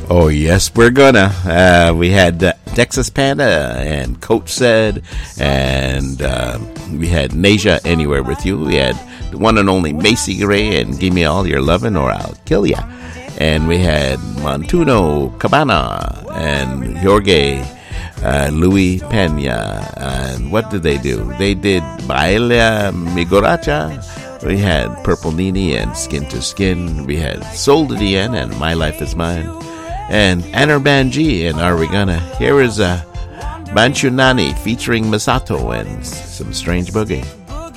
Oh, yes, we're gonna. We had Texas Panda and Coach Said, and we had Nasia Anywhere With You. We had the one and only Macy Gray and Give Me All Your Lovin' or I'll Kill Ya. And we had Montuno Cabana and Jorge Louis Pena. And what did they do? They did Baila Migoracha. We had Purple Nini and Skin to Skin. We had Soul to the End and My Life Is Mine. And Anirban G and Are We Gonna? Here is Banchunani featuring Masato and some Strange Boogie.